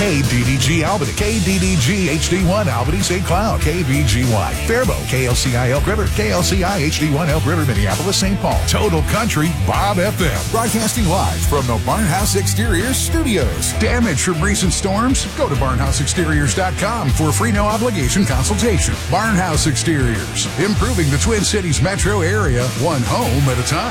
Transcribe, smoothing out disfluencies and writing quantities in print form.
KDDG Albany, KDDG HD1 Albany St. Cloud, KVGY Faribault, KLCI Elk River, KLCI HD1 Elk River, Minneapolis, St. Paul. Total Country Bob FM. Broadcasting live from the Barnhouse Exteriors studios. Damage from recent storms? Go to barnhouseexteriors.com for a free no obligation consultation. Barnhouse Exteriors, improving the Twin Cities metro area, one home at a time.